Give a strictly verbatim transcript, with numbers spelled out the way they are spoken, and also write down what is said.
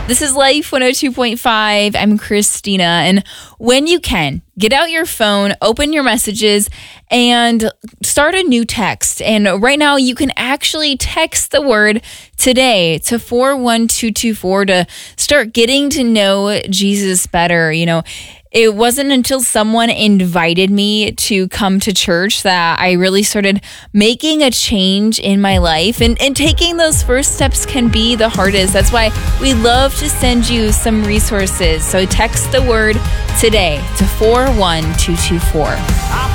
This is Life one oh two point five. I'm Christina. And when you can, get out your phone, open your messages, and start a new text. And right now, you can actually text the word today to four one two two four to start getting to know Jesus better. You know, it wasn't until someone invited me to come to church that I really started making a change in my life. And, and taking those first steps can be the hardest. That's why we love to send you some resources. So text the word today to four one two two four.